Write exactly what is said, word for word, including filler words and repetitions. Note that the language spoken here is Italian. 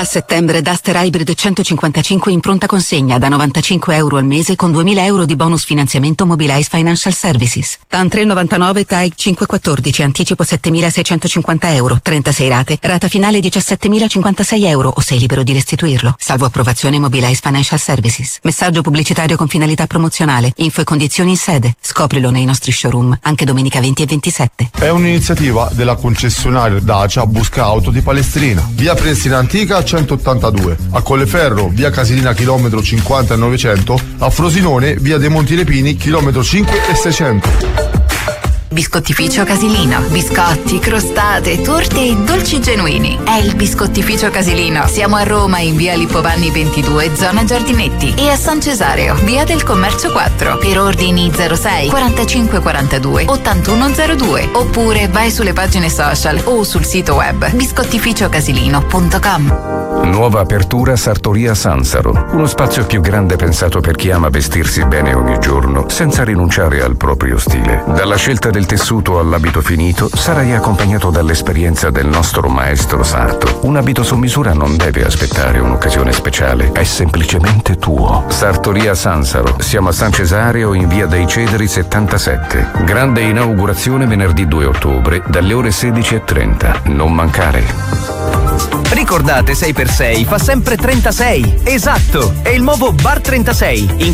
A settembre Duster Hybrid centocinquantacinque in pronta consegna da novantacinque euro al mese con duemila euro di bonus finanziamento Mobilize Financial Services. T A N tre virgola novantanove T A I cinque quattordici, anticipo settemilaseicentocinquanta euro, trentasei rate, rata finale diciassettemilacinquantasei euro o sei libero di restituirlo. Salvo approvazione Mobilize Financial Services. Messaggio pubblicitario con finalità promozionale. Info e condizioni in sede. Scoprilo nei nostri showroom, anche domenica venti e ventisette. È un'iniziativa della concessionaria Dacia Busca Auto di Palestrina. Via Prenestina Antica centottantadue, a Colleferro via Casilina chilometro cinquanta e novecento, a Frosinone via dei Monti Lepini chilometro cinque e seicento. Biscottificio Casilino. Biscotti, crostate, torte e dolci genuini. È il Biscottificio Casilino. Siamo a Roma in via Lippovani ventidue, zona Giardinetti, e a San Cesareo, via del Commercio quattro. Per ordini zero sei quarantacinque quarantadue ottantuno zero due oppure vai sulle pagine social o sul sito web biscottificio casilino punto com. Nuova apertura Sartoria Sansaro, uno spazio più grande pensato per chi ama vestirsi bene ogni giorno senza rinunciare al proprio stile. Dalla scelta del tessuto all'abito finito sarai accompagnato dall'esperienza del nostro maestro sarto. Un abito su misura non deve aspettare un'occasione speciale, è semplicemente tuo. Sartoria Sansaro, siamo a San Cesareo in via dei Cedri settantasette. Grande inaugurazione venerdì due ottobre dalle ore sedici e trenta. Non mancare. Ricordate, sei per sei fa sempre trentasei. Esatto, è il nuovo Bar trentasei. In